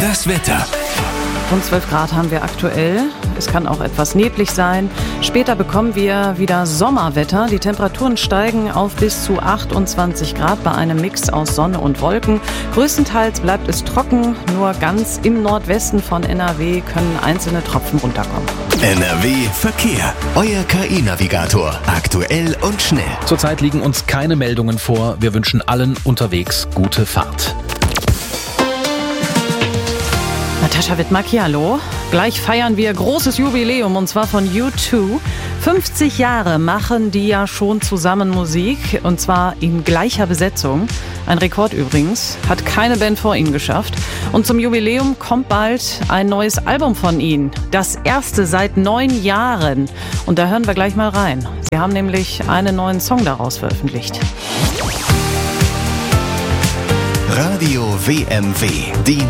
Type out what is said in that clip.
Das Wetter. Rund 12 Grad haben wir aktuell. Es kann auch etwas neblig sein. Später bekommen wir wieder Sommerwetter. Die Temperaturen steigen auf bis zu 28 Grad bei einem Mix aus Sonne und Wolken. Größtenteils bleibt es trocken. Nur ganz im Nordwesten von NRW können einzelne Tropfen runterkommen. NRW Verkehr. Euer KI-Navigator. Aktuell und schnell. Zurzeit liegen uns keine Meldungen vor. Wir wünschen allen unterwegs gute Fahrt. Natascha Wittmacki, hallo. Gleich feiern wir großes Jubiläum und zwar von U2. 50 Jahre machen die ja schon zusammen Musik und zwar in gleicher Besetzung. Ein Rekord übrigens, hat keine Band vor ihnen geschafft. Und zum Jubiläum kommt bald ein neues Album von ihnen. Das erste seit 9 Jahren. Und da hören wir gleich mal rein. Sie haben nämlich einen neuen Song daraus veröffentlicht. Radio WMW. Die